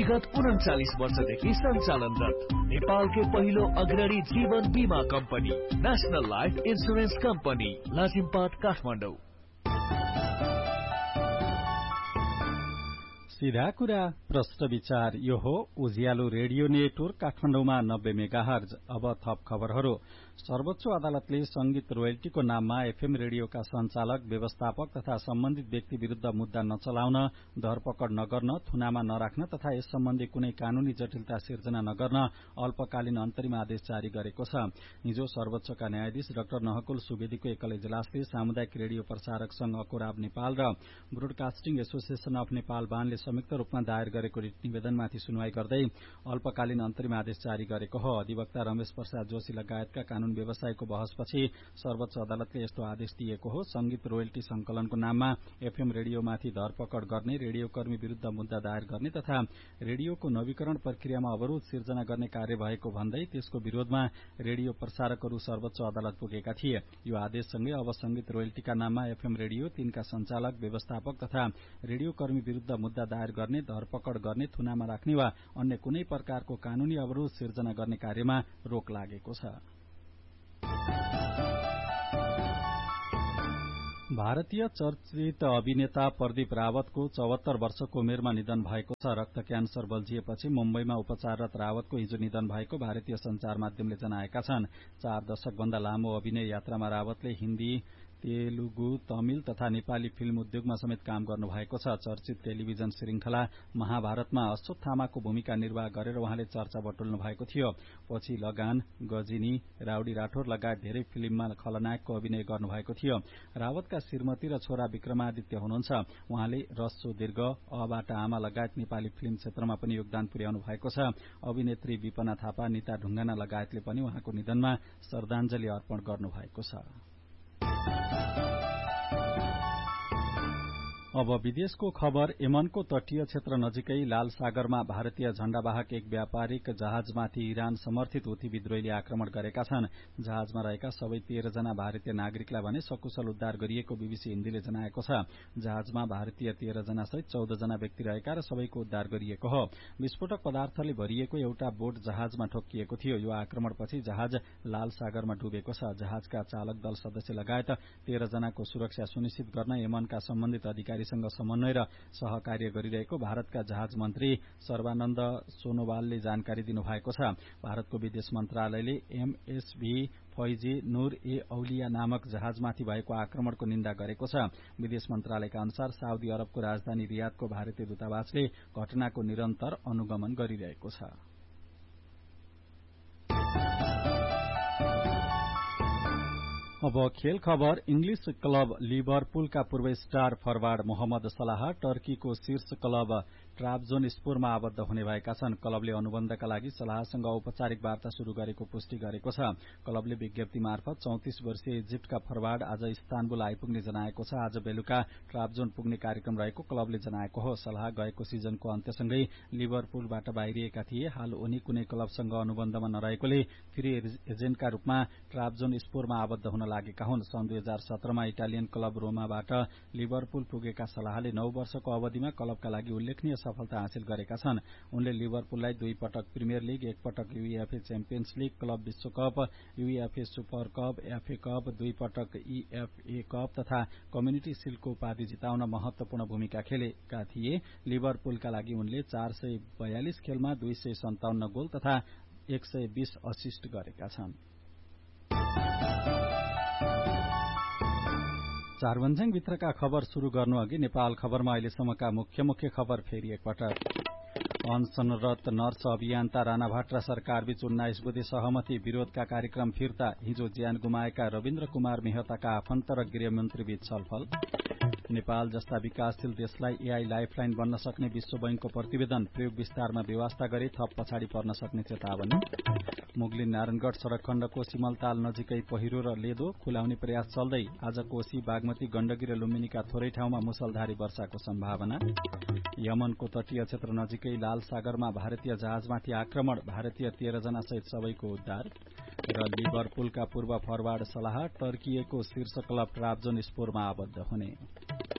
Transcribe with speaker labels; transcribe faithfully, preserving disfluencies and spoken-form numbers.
Speaker 1: विगत उन्चालीस वर्षदेखि सञ्चालनरत नेपालकै पहिलो अग्रणी जीवन बीमा company national life insurance company Lazimpat Kathmandu.
Speaker 2: सीधा कुरा प्रश्न विचार यो हो उज्यालो रेडियो नेटवर्क काठमाडौँमा नब्बे मेगाहर्ज। अब थप खबरहरू। सर्वोच्च अदालतले संगीत रोयल्टीको नाममा एफएम रेडियोका संचालक व्यवस्थापक तथा सम्बन्धित व्यक्ति विरूद्ध मुद्दा नचलाउन, धरपकड नगर्न, थुनामा नराख्न तथा यस सम्बन्धी कुनै कानूनी जटिलता सिर्जना नगर्न अल्पकालीन अन्तरिम आदेश जारी गरेको छ। हिजो सर्वोच्चका न्यायाधीश डाक्टर नहकुल सुवेदीको एकल इजलासले सामुदायिक रेडियो प्रसारक संघ अकोराब नेपाल र ब्रोडकास्टिङ एसोसिएशन अफ नेपाल बानले संयुक्त रूपमा दायर गरेको रिट निवेदनमाथि सुनवाई गर्दै अल्पकालीन अन्तरिम आदेश जारी गरेको हो। अधिवक्ता रमेश प्रसाद जोशी लगायतका कानून व्यवसायको बहसपछि सर्वोच्च अदालतले यस्तो आदेश दिएको हो। संगीत रोयल्टी संकलनको नाममा एफएम रेडियोमाथि धरपकड गर्ने, रेडियोकर्मी विरूद्ध मुद्दा दायर गर्ने तथा रेडियोको नवीकरण प्रक्रियामा अवरोध सिर्जना गर्ने कार्य भएको भन्दै त्यसको विरोधमा रेडियो प्रसारकहरू सर्वोच्च अदालत पुगेका थिए। यो आदेशसँगै अब संगीत रोयल्टीका नाममा एफएम रेडियो, तिनका संचालक, व्यवस्थापक तथा रेडियोकर्मी विरूद्ध मुद्दा दायर गर्ने, धरपकड गर्ने, थुनामा राख्ने वा अन्य कुनै प्रकारको कानूनी अवरोध सिर्जना गर्ने कार्यमा रोक लागेको छ। भारतीय चर्चित अभिनेता प्रदीप रावतको चौहत्तर वर्षको उमेरमा निधन भएको छ। रक्त क्यान्सर बल्झिएपछि मुम्बईमा उपचाररत रावतको हिजो निधन भएको भारतीय संचार माध्यमले जनाएका छन्। चार दशक भन्दा लामो अभिनय यात्रामा रावतले हिन्दी, तेलुगु, तमिल तथा नेपाली फिल्म उद्योगमा समेत काम गर्नु भएको छ। चर्चित टेलिभिजन श्रृंखला महाभारतमा अश्वत्थामाको भूमिका निर्वाह गरेर उहाँले चर्चा बटुल्नु भएको थियो। पछि लगान, गजिनी, राउडी राठौर लगायत धेरै फिल्ममा खलनायकको अभिनय गर्नुभएको थियो। रावतका श्रीमती र छोरा विक्रमादित्य हुनुहुन्छ। उहाँले रस्सो दीर्घ, अबाट आमा लगायत नेपाली फिल्म क्षेत्रमा पनि योगदान पुर्याउनु भएको छ। अभिनेत्री विपना थापा, निता ढुङ्गाना लगायतले पनि उहाँको निधनमा श्रद्धाञ्जली अर्पण गर्नु भएको छ। अब विदेशको खबर। यमनको तटीय क्षेत्र नजिकै लाल सागरमा भारतीय झण्डावाहक एक व्यापारिक जहाजमाथि इरान समर्थित हुथी विद्रोहीले आक्रमण गरेका छन्। जहाजमा रहेका सबै तेह्र जना भारतीय नागरिकलाई भने सकुशल उद्धार गरिएको बीबीसी हिन्दीले जनाएको छ। जहाजमा भारतीय तेह्र जना सहित चौध जना व्यक्ति रहेका र सबैको उद्धार गरिएको हो। विस्फोटक पदार्थले भरिएको एउटा बोट जहाजमा ठोकिएको थियो। यो आक्रमणपछि जहाज लाल सागरमा डुबेको छ। जहाजका चालक दल सदस्य लगायत तेह्र जनाको सुरक्षा सुनिश्चित गर्न यमनका सम्बन्धित अधिकारी सँग समन्वय र सहकार्य गरिरहेको भारतका जहाज मन्त्री सर्बानन्द सोनोवालले जानकारी दिनुभएको छ। भारतको विदेश मन्त्रालयले एमएसभी फैजी नूर ए औलिया नामक जहाजमाथि भएको आक्रमणको निन्दा गरेको छ। विदेश मन्त्रालयका अनुसार साउदी अरबको राजधानी रियादको भारतीय दूतावासले घटनाको निरन्तर अनुगमन गरिरहेको छ। अब खेल खबर। इंग्लिश क्लब लिभरपुलका पूर्व स्टार फरवार्ड मोहम्मद सलाह टर्कीको शीर्ष क्लब ट्राब्जोनस्पोरमा आबद्ध हुने भएका छन्। क्लबले अनुबन्धका लागि सलाहसँग औपचारिक वार्ता शुरू गरेको पुष्टि गरेको छ। क्लबले विज्ञप्ति मार्फत चौतिस वर्षीय इजिप्टका फरवार्ड आज इस्तानबुल आइपुग्ने जनाएको छ। आज बेलुका ट्राब्जोन पुग्ने कार्यक्रम रहेको क्लबले जनाएको हो। सलाह गएको सिजनको अन्त्यसँगै लिभरपुलबाट बाहिरिएका थिए। हाल उनी कुनै क्लबसँग अनुबन्धमा नरहेकोले फ्री एजेन्टका रूपमा ट्राब्जोनस्पोरमा आबद्ध हुन लागेका हुन्। सन् दुई हजार सत्रमा इटालियन क्लब रोमाबाट लिभरपुल पुगेका सलाहले नौ वर्षको अवधिमा क्लबका लागि उल्लेखनीय सफलता हासिल गरेका छन्। उनले लिभरपुललाई दुई पटक प्रिमियर लीग, एक पटक यूईएफए च्याम्पियन्स लीग, क्लब विश्वकप, UEFA super cup, FA cup, दुई पटक ईएफए कप तथा कम्युनिटी शील्डको उपाधि जिताउन महत्वपूर्ण भूमिका खेलेका थिए। लिभरपुलका लागि उनले चार सय बयालिस खेलमा दुई सय सन्ताउन्न गोल तथा एक सय बीस असिस्ट गरेका छन्। चारवन्ज्याङ भित्रका खबर शुरू गर्नु अघि नेपाल खबरमा अहिलेसम्मका मुख्य मुख्य खबर फेरि एकपटक। अनसनरत नर्स अभियन्ता राणा भाट्रा सरकारबीच उन्नाइस बुधे सहमति, विरोधका कार्यक्रम फिर्ता। हिजो ज्यान गुमाएका रविन्द्र कुमार मेहताका आफन्त र गृहमन्त्रीबीच छलफल। नेपाल जस्ता विकासशील देशलाई एआई लाइफलाइन बन्न सक्ने विश्व बैंकको प्रतिवेदन, प्रयोग विस्तारमा व्यवस्था गरी थप पछाडि पर्न सक्ने चेतावनी। मुगलिन नारायणगढ़ सड़क खण्डको सिमलताल नजिकै पहिरो र लेदो, खुलाउने प्रयास चल्दै। आज कोशी, बागमती, गण्डकी र लुम्बिनीका थोरै ठाउँमा मुसलधारी वर्षाको सम्भावना। यमनको तटीय क्षेत्र नजिकै लाल सागरमा भारतीय जहाजमाथि आक्रमण, भारतीय तेह्र जना सहित सबैको उद्धार। र लिभरपुलका पूर्व फरवार्ड सलाह टर्किएको शीर्ष क्लब ट्राब्जोनस्पोरमा आबद्ध हुने।